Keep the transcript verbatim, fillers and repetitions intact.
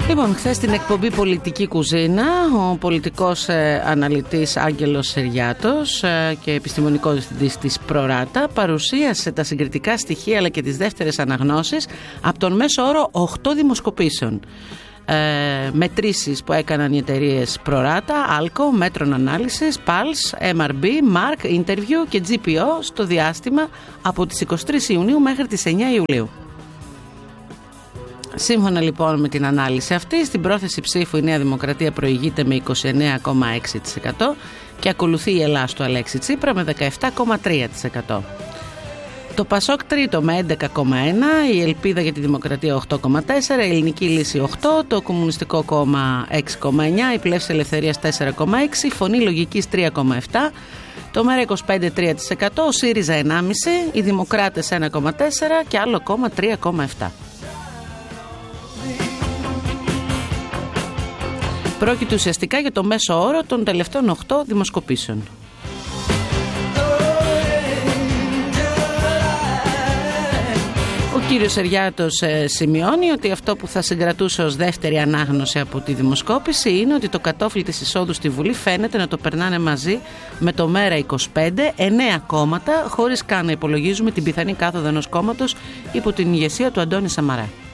Λοιπόν, χθες στην εκπομπή Πολιτική Κουζίνα, ο πολιτικός ε, αναλυτής Άγγελος Σεριάτος ε, και επιστημονικός διευθυντής της Προράτα παρουσίασε τα συγκριτικά στοιχεία αλλά και τις δεύτερες αναγνώσεις από τον μέσο όρο οκτώ δημοσκοπήσεων. Ε, μετρήσεις που έκαναν οι εταιρείες Προράτα, Άλκο, Μέτρων Ανάλυσης, Pulse, εμ αρ μπι, Mark, Interview και τζι πι ο στο διάστημα από τις εικοστή τρίτη Ιουνίου μέχρι τις εννιά Ιουλίου. Σύμφωνα λοιπόν με την ανάλυση αυτή, στην πρόθεση ψήφου η Νέα Δημοκρατία προηγείται με είκοσι εννέα κόμμα έξι τοις εκατό και ακολουθεί η Ελλάς του Αλέξη Τσίπρα με δεκαεπτά κόμμα τρία τοις εκατό. Το Πασόκ τρίτο με έντεκα κόμμα ένα, η Ελπίδα για τη Δημοκρατία οκτώ κόμμα τέσσερα, η Ελληνική Λύση οκτώ, το Κομμουνιστικό Κόμμα έξι κόμμα εννιά, η Πλεύση Ελευθερίας τέσσερα κόμμα έξι, η Φωνή Λογικής τρία κόμμα επτά, το ΜΕΡΑ είκοσι πέντε τρία τοις εκατό, ο ΣΥΡΙΖΑ ένα κόμμα πέντε, οι Δημοκράτες ένα κόμμα τέσσερα και άλλο κόμμα τρία κόμμα επτά. Πρόκειται ουσιαστικά για το μέσο όρο των τελευταίων οκτώ δημοσκοπήσεων. Ο κύριος Σεριάτος ε, σημειώνει ότι αυτό που θα συγκρατούσε ως δεύτερη ανάγνωση από τη δημοσκόπηση είναι ότι το κατόφλι της εισόδου στη Βουλή φαίνεται να το περνάνε μαζί με το ΜΕΡΑ είκοσι πέντε, εννέα κόμματα, χωρίς καν να υπολογίζουμε την πιθανή κάθοδο ενός κόμματος υπό την ηγεσία του Αντώνη Σαμαρά.